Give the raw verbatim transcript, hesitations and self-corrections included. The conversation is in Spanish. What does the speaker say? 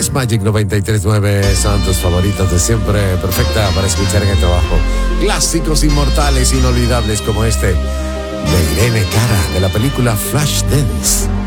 es Magic noventa y tres punto nueve, son tus favoritos de siempre, perfecta para escuchar en el trabajo. Clásicos inmortales, inolvidables como este de Irene Cara, de la película Flashdance.